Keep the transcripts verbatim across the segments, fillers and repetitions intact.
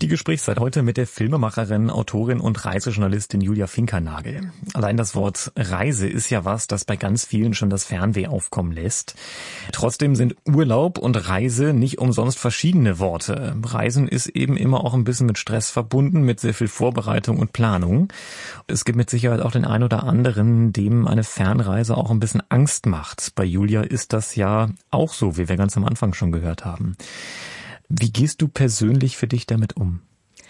Die Gesprächszeit heute mit der Filmemacherin, Autorin und Reisejournalistin Julia Finkernagel. Allein das Wort Reise ist ja was, das bei ganz vielen schon das Fernweh aufkommen lässt. Trotzdem sind Urlaub und Reise nicht umsonst verschiedene Worte. Reisen ist eben immer auch ein bisschen mit Stress verbunden, mit sehr viel Vorbereitung und Planung. Es gibt mit Sicherheit auch den einen oder anderen, dem eine Fernreise auch ein bisschen Angst macht. Bei Julia ist das ja auch so, wie wir ganz am Anfang schon gehört haben. Wie gehst du persönlich für dich damit um?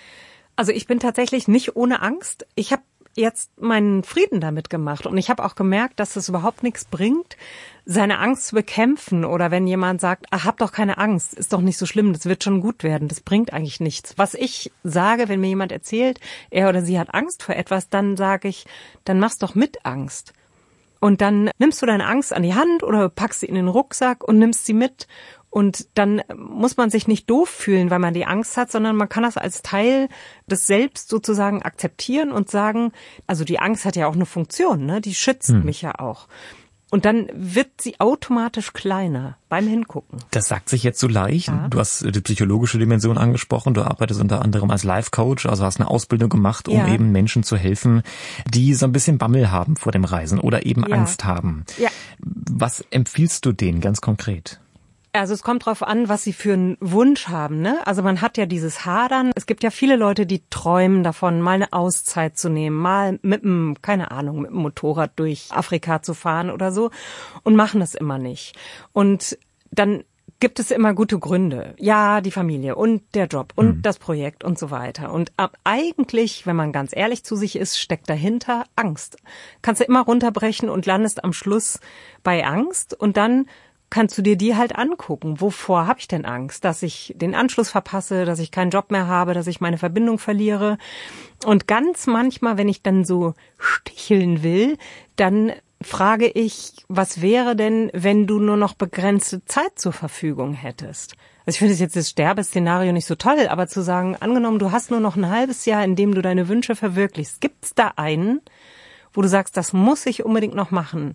Also ich bin tatsächlich nicht ohne Angst. Ich habe jetzt meinen Frieden damit gemacht und ich habe auch gemerkt, dass es überhaupt nichts bringt, seine Angst zu bekämpfen oder wenn jemand sagt, ach, hab doch keine Angst, ist doch nicht so schlimm, das wird schon gut werden, das bringt eigentlich nichts. Was ich sage, wenn mir jemand erzählt, er oder sie hat Angst vor etwas, dann sage ich, dann mach's doch mit Angst. Und dann nimmst du deine Angst an die Hand oder packst sie in den Rucksack und nimmst sie mit. Und dann muss man sich nicht doof fühlen, weil man die Angst hat, sondern man kann das als Teil des Selbst sozusagen akzeptieren und sagen, also die Angst hat ja auch eine Funktion, ne? Die schützt hm. mich ja auch. Und dann wird sie automatisch kleiner beim Hingucken. Das sagt sich jetzt so leicht. Ja. Du hast die psychologische Dimension angesprochen. Du arbeitest unter anderem als Life-Coach, also hast eine Ausbildung gemacht, um ja. eben Menschen zu helfen, die so ein bisschen Bammel haben vor dem Reisen oder eben ja. Angst haben. Ja. Was empfiehlst du denen ganz konkret? Also es kommt drauf an, was sie für einen Wunsch haben, ne? Also man hat ja dieses Hadern. Es gibt ja viele Leute, die träumen davon, mal eine Auszeit zu nehmen, mal mit dem, keine Ahnung, mit dem Motorrad durch Afrika zu fahren oder so und machen das immer nicht. Und dann gibt es immer gute Gründe. Ja, die Familie und der Job und hm. das Projekt und so weiter. Und ab, eigentlich, wenn man ganz ehrlich zu sich ist, steckt dahinter Angst. Kannst du immer runterbrechen und landest am Schluss bei Angst und dann kannst du dir die halt angucken. Wovor habe ich denn Angst? Dass ich den Anschluss verpasse, dass ich keinen Job mehr habe, dass ich meine Verbindung verliere. Und ganz manchmal, wenn ich dann so sticheln will, dann frage ich, was wäre denn, wenn du nur noch begrenzte Zeit zur Verfügung hättest? Also ich finde jetzt das Sterbeszenario nicht so toll, aber zu sagen, angenommen, du hast nur noch ein halbes Jahr, in dem du deine Wünsche verwirklichst. Gibt's da einen, wo du sagst, das muss ich unbedingt noch machen?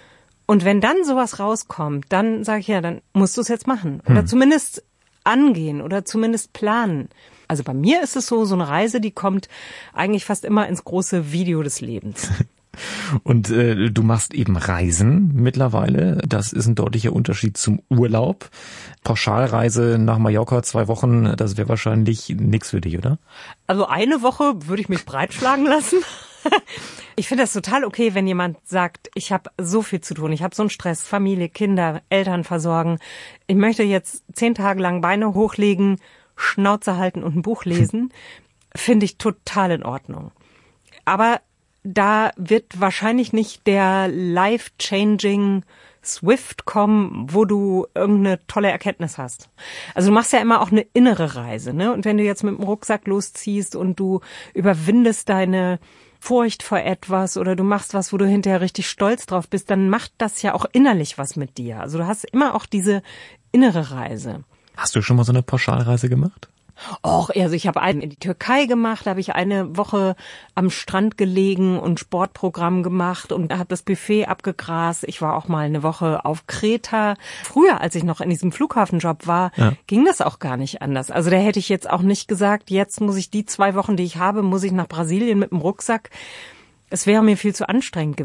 Und wenn dann sowas rauskommt, dann sage ich, ja, dann musst du es jetzt machen. Oder hm. zumindest angehen oder zumindest planen. Also bei mir ist es so, so eine Reise, die kommt eigentlich fast immer ins große Video des Lebens. Und äh, du machst eben Reisen mittlerweile. Das ist ein deutlicher Unterschied zum Urlaub. Pauschalreise nach Mallorca, zwei Wochen, das wäre wahrscheinlich nichts für dich, oder? Also eine Woche würde ich mich breitschlagen lassen. Ich finde das total okay, wenn jemand sagt, ich habe so viel zu tun, ich habe so einen Stress, Familie, Kinder, Eltern versorgen. Ich möchte jetzt zehn Tage lang Beine hochlegen, Schnauze halten und ein Buch lesen. Finde ich total in Ordnung. Aber da wird wahrscheinlich nicht der life-changing Swift kommen, wo du irgendeine tolle Erkenntnis hast. Also du machst ja immer auch eine innere Reise, ne? Und wenn du jetzt mit dem Rucksack losziehst und du überwindest deine Furcht vor etwas oder du machst was, wo du hinterher richtig stolz drauf bist, dann macht das ja auch innerlich was mit dir. Also du hast immer auch diese innere Reise. Hast du schon mal so eine Pauschalreise gemacht? Och, also ich habe einen in die Türkei gemacht, da habe ich eine Woche am Strand gelegen und Sportprogramm gemacht und habe das Buffet abgegrast. Ich war auch mal eine Woche auf Kreta. Früher, als ich noch in diesem Flughafenjob war, ja. ging das auch gar nicht anders. Also da hätte ich jetzt auch nicht gesagt, jetzt muss ich die zwei Wochen, die ich habe, muss ich nach Brasilien mit dem Rucksack. Es wäre mir viel zu anstrengend gewesen.